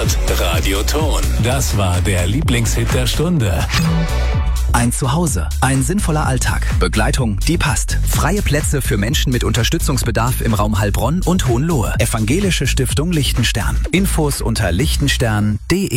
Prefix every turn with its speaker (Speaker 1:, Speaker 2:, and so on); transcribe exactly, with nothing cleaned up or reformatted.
Speaker 1: und Radioton. Das war der Lieblingshit der Stunde.
Speaker 2: Ein Zuhause, ein sinnvoller Alltag, Begleitung, die passt. Freie Plätze für Menschen mit Unterstützungsbedarf im Raum Heilbronn und Hohenlohe. Evangelische Stiftung Lichtenstern. Infos unter lichtenstern punkt de.